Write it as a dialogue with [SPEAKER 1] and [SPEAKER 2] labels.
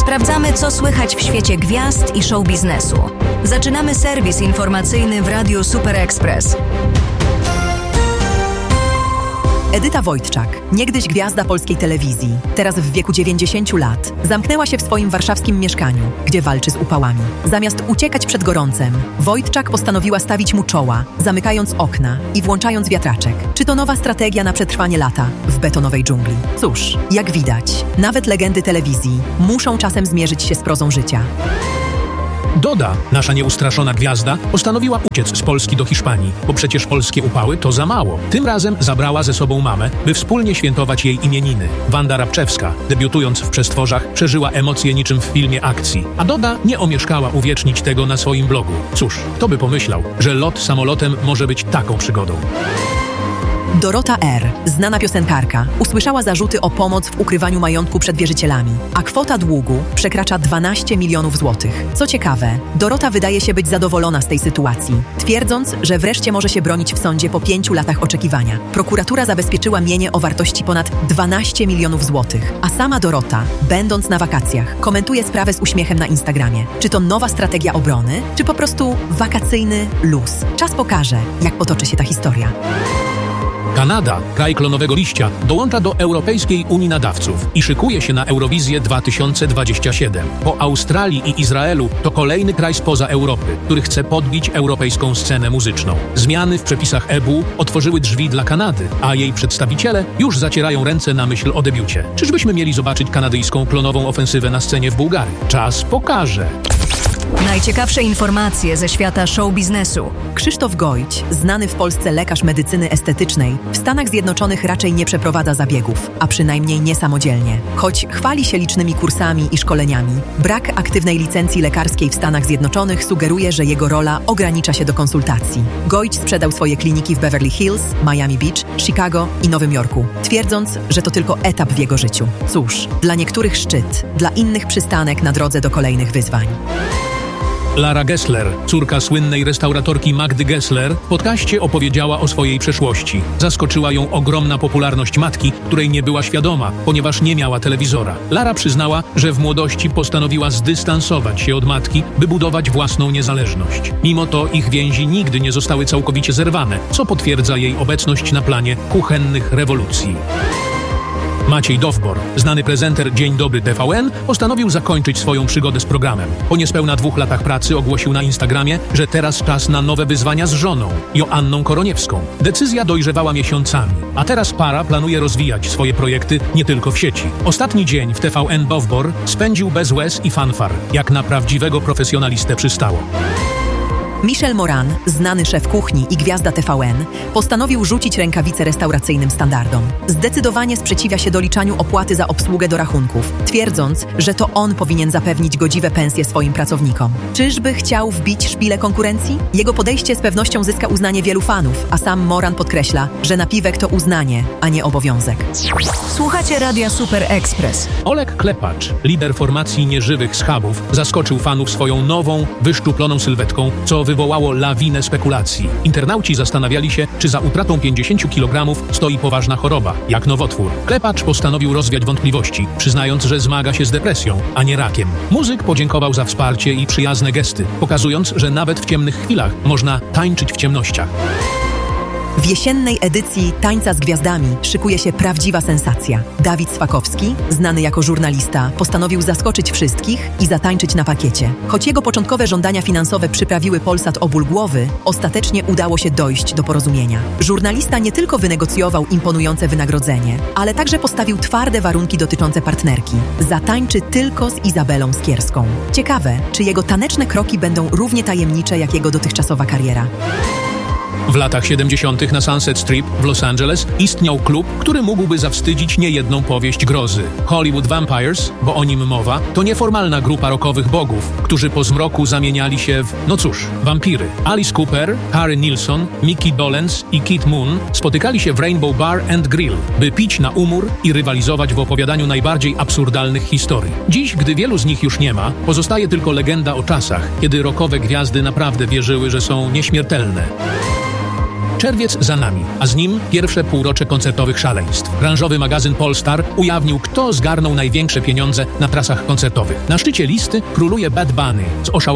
[SPEAKER 1] Sprawdzamy, co słychać w świecie gwiazd i show biznesu. Zaczynamy serwis informacyjny w Radiu Super Express.
[SPEAKER 2] Edyta Wojtczak, niegdyś gwiazda polskiej telewizji, teraz w wieku 90 lat, zamknęła się w swoim warszawskim mieszkaniu, gdzie walczy z upałami. Zamiast uciekać przed gorącem, Wojtczak postanowiła stawić mu czoła, zamykając okna i włączając wiatraczek. Czy to nowa strategia na przetrwanie lata w betonowej dżungli? Cóż, jak widać, nawet legendy telewizji muszą czasem zmierzyć się z prozą życia.
[SPEAKER 3] Doda, nasza nieustraszona gwiazda, postanowiła uciec z Polski do Hiszpanii, bo przecież polskie upały to za mało. Tym razem zabrała ze sobą mamę, by wspólnie świętować jej imieniny. Wanda Rabczewska, debiutując w Przestworzach, przeżyła emocje niczym w filmie akcji. A Doda nie omieszkała uwiecznić tego na swoim blogu. Cóż, kto by pomyślał, że lot samolotem może być taką przygodą.
[SPEAKER 2] Dorota R., znana piosenkarka, usłyszała zarzuty o pomoc w ukrywaniu majątku przed wierzycielami, a kwota długu przekracza 12 milionów złotych. Co ciekawe, Dorota wydaje się być zadowolona z tej sytuacji, twierdząc, że wreszcie może się bronić w sądzie po 5 latach oczekiwania. Prokuratura zabezpieczyła mienie o wartości ponad 12 milionów złotych, a sama Dorota, będąc na wakacjach, komentuje sprawę z uśmiechem na Instagramie. Czy to nowa strategia obrony, czy po prostu wakacyjny luz? Czas pokaże, jak potoczy się ta historia.
[SPEAKER 3] Kanada, kraj klonowego liścia, dołącza do Europejskiej Unii Nadawców i szykuje się na Eurowizję 2027. Po Australii i Izraelu to kolejny kraj spoza Europy, który chce podbić europejską scenę muzyczną. Zmiany w przepisach EBU otworzyły drzwi dla Kanady, a jej przedstawiciele już zacierają ręce na myśl o debiucie. Czyżbyśmy mieli zobaczyć kanadyjską klonową ofensywę na scenie w Bułgarii? Czas pokaże.
[SPEAKER 1] Najciekawsze informacje ze świata show biznesu.
[SPEAKER 2] Krzysztof Gojć, znany w Polsce lekarz medycyny estetycznej, w Stanach Zjednoczonych raczej nie przeprowadza zabiegów, a przynajmniej nie samodzielnie. Choć chwali się licznymi kursami i szkoleniami, brak aktywnej licencji lekarskiej w Stanach Zjednoczonych sugeruje, że jego rola ogranicza się do konsultacji. Gojć sprzedał swoje kliniki w Beverly Hills, Miami Beach, Chicago i Nowym Jorku, twierdząc, że to tylko etap w jego życiu. Cóż, dla niektórych szczyt, dla innych przystanek na drodze do kolejnych wyzwań.
[SPEAKER 3] Lara Gessler, córka słynnej restauratorki Magdy Gessler, w podcaście opowiedziała o swojej przeszłości. Zaskoczyła ją ogromna popularność matki, której nie była świadoma, ponieważ nie miała telewizora. Lara przyznała, że w młodości postanowiła zdystansować się od matki, by budować własną niezależność. Mimo to ich więzi nigdy nie zostały całkowicie zerwane, co potwierdza jej obecność na planie kuchennych rewolucji. Maciej Dowbor, znany prezenter Dzień Dobry TVN, postanowił zakończyć swoją przygodę z programem. Po niespełna 2 latach pracy ogłosił na Instagramie, że teraz czas na nowe wyzwania z żoną, Joanną Koroniewską. Decyzja dojrzewała miesiącami, a teraz para planuje rozwijać swoje projekty nie tylko w sieci. Ostatni dzień w TVN Dowbor spędził bez łez i fanfar, jak na prawdziwego profesjonalistę przystało.
[SPEAKER 2] Michel Moran, znany szef kuchni i gwiazda TVN, postanowił rzucić rękawice restauracyjnym standardom. Zdecydowanie sprzeciwia się doliczaniu opłaty za obsługę do rachunków, twierdząc, że to on powinien zapewnić godziwe pensje swoim pracownikom. Czyżby chciał wbić szpilę konkurencji? Jego podejście z pewnością zyska uznanie wielu fanów, a sam Moran podkreśla, że napiwek to uznanie, a nie obowiązek.
[SPEAKER 1] Słuchacie Radia Super Express.
[SPEAKER 3] Oleg Klepacz, lider formacji nieżywych schabów, zaskoczył fanów swoją nową, wyszczuploną sylwetką, co wywołało lawinę spekulacji. Internauci zastanawiali się, czy za utratą 50 kg stoi poważna choroba, jak nowotwór. Klepacz postanowił rozwiać wątpliwości, przyznając, że zmaga się z depresją, a nie rakiem. Muzyk podziękował za wsparcie i przyjazne gesty, pokazując, że nawet w ciemnych chwilach można tańczyć w ciemnościach.
[SPEAKER 2] W jesiennej edycji Tańca z Gwiazdami szykuje się prawdziwa sensacja. Dawid Swakowski, znany jako żurnalista, postanowił zaskoczyć wszystkich i zatańczyć na parkiecie. Choć jego początkowe żądania finansowe przyprawiły Polsat o ból głowy, ostatecznie udało się dojść do porozumienia. Żurnalista nie tylko wynegocjował imponujące wynagrodzenie, ale także postawił twarde warunki dotyczące partnerki. Zatańczy tylko z Izabelą Skierską. Ciekawe, czy jego taneczne kroki będą równie tajemnicze jak jego dotychczasowa kariera.
[SPEAKER 3] W latach 70. na Sunset Strip w Los Angeles istniał klub, który mógłby zawstydzić niejedną powieść grozy. Hollywood Vampires, bo o nim mowa, to nieformalna grupa rockowych bogów, którzy po zmroku zamieniali się w, wampiry. Alice Cooper, Harry Nilsson, Mickey Dolenz i Keith Moon spotykali się w Rainbow Bar and Grill, by pić na umór i rywalizować w opowiadaniu najbardziej absurdalnych historii. Dziś, gdy wielu z nich już nie ma, pozostaje tylko legenda o czasach, kiedy rockowe gwiazdy naprawdę wierzyły, że są nieśmiertelne. Czerwiec za nami, a z nim pierwsze półrocze koncertowych szaleństw. Branżowy magazyn Polstar ujawnił, kto zgarnął największe pieniądze na trasach koncertowych. Na szczycie listy króluje Bad Bunny z